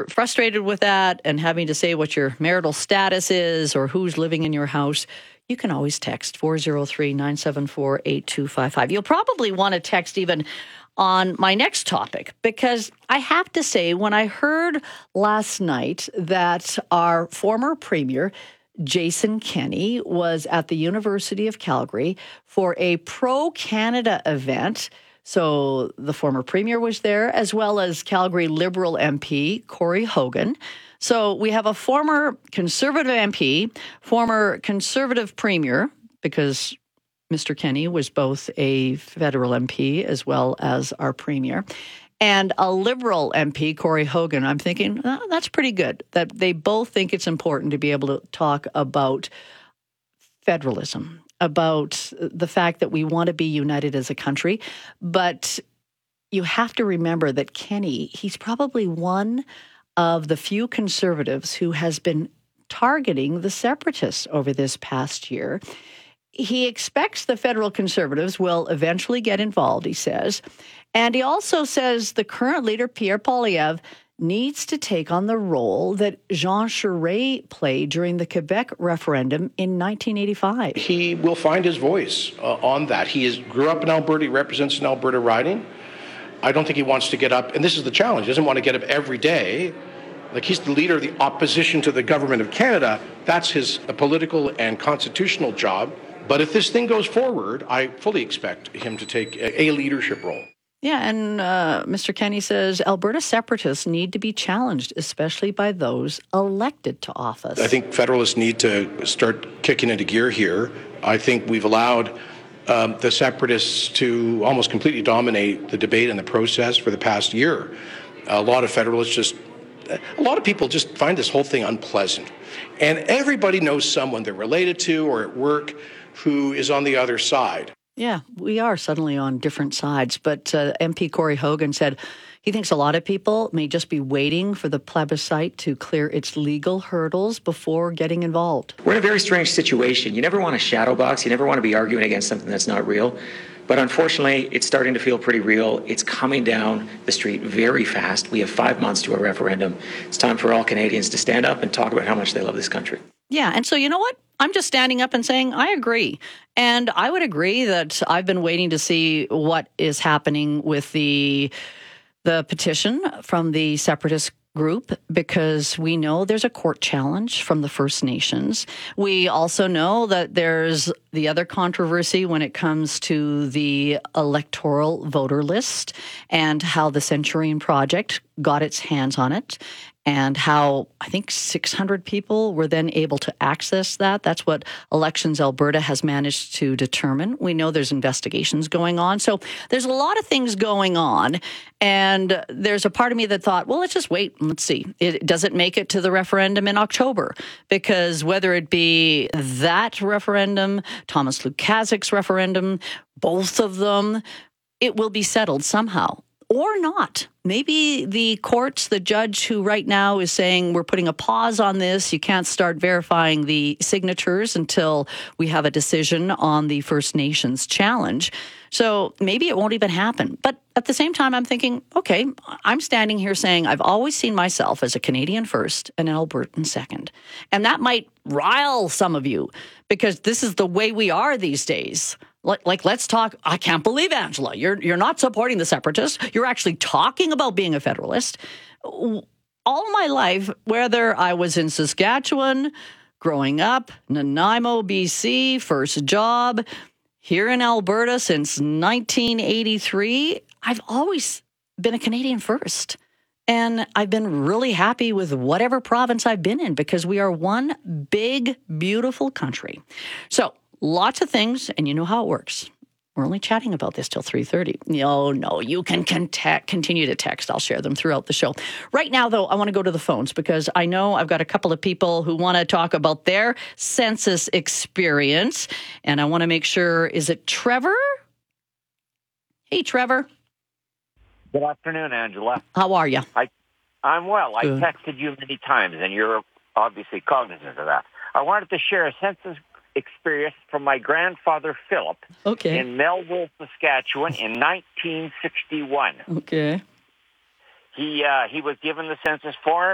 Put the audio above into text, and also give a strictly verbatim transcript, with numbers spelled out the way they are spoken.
you're frustrated with that and having to say what your marital status is or who's living in your house, you can always text four oh three, nine seven four, eight two five five. You'll probably want to text even on my next topic, because I have to say, when I heard last night that our former premier, Jason Kenney, was at the University of Calgary for a pro-Canada event. So the former premier was there, as well as Calgary Liberal M P Corey Hogan. So we have a former Conservative M P, former Conservative premier, because Mister Kenney was both a federal M P as well as our premier, and a Liberal M P, Corey Hogan. I'm thinking, oh, that's pretty good, that they both think it's important to be able to talk about federalism, about the fact that we want to be united as a country. But you have to remember that Kenney, he's probably one of the few Conservatives who has been targeting the separatists over this past year. He expects the federal Conservatives will eventually get involved, he says. And he also says the current leader, Pierre Poilievre, needs to take on the role that Jean Charest played during the Quebec referendum in nineteen eighty-five. He will find his voice uh, on that. He is, grew up in Alberta. He represents an Alberta riding. I don't think he wants to get up, and this is the challenge, he doesn't want to get up every day. Like, he's the leader of the opposition to the government of Canada. That's his uh, political and constitutional job. But if this thing goes forward, I fully expect him to take a, a leadership role. Yeah, and uh, Mister Kenney says Alberta separatists need to be challenged, especially by those elected to office. I think Federalists need to start kicking into gear here. I think we've allowed um, the separatists to almost completely dominate the debate and the process for the past year. A lot of Federalists just, a lot of people just find this whole thing unpleasant. And everybody knows someone they're related to or at work who is on the other side. Yeah, we are suddenly on different sides. But uh, M P Corey Hogan said he thinks a lot of people may just be waiting for the plebiscite to clear its legal hurdles before getting involved. We're in a very strange situation. You never want to shadow box. You never want to be arguing against something that's not real. But unfortunately, it's starting to feel pretty real. It's coming down the street very fast. We have five months to a referendum. It's time for all Canadians to stand up and talk about how much they love this country. Yeah, and so you know what? I'm just standing up and saying, I agree. And I would agree that I've been waiting to see what is happening with the the petition from the separatist group, because we know there's a court challenge from the First Nations. We also know that there's the other controversy when it comes to the electoral voter list and how the Centurion Project got its hands on it, and how I think six hundred people were then able to access that. That's what Elections Alberta has managed to determine. We know there's investigations going on. So there's a lot of things going on. And there's a part of me that thought, well, let's just wait and let's see. It, does it make it to the referendum in October? Because whether it be that referendum, Thomas Lukaszik's referendum, both of them, it will be settled somehow. Or not. Maybe the courts, the judge who right now is saying we're putting a pause on this, you can't start verifying the signatures until we have a decision on the First Nations challenge. So maybe it won't even happen. But at the same time, I'm thinking, okay, I'm standing here saying I've always seen myself as a Canadian first and an Albertan second. And that might rile some of you, because this is the way we are these days. Like, like, let's talk. I can't believe, Angela, you're you're not supporting the separatists. You're actually talking about being a federalist. All my life, whether I was in Saskatchewan, growing up, Nanaimo, B C, first job, here in Alberta since nineteen eighty-three, I've always been a Canadian first. And I've been really happy with whatever province I've been in, because we are one big, beautiful country. So, lots of things, and you know how it works. We're only chatting about this till three thirty. No, no, you can contact, continue to text. I'll share them throughout the show. Right now, though, I want to go to the phones, because I know I've got a couple of people who want to talk about their census experience. And I want to make sure, is it Trevor? Hey, Trevor. Good afternoon, Angela. How are you? I, I'm well. Good. I texted you many times, and you're obviously cognizant of that. I wanted to share a census experience from my grandfather, Philip, okay. in Melville, Saskatchewan in nineteen sixty-one. Okay. He uh, he was given the census form.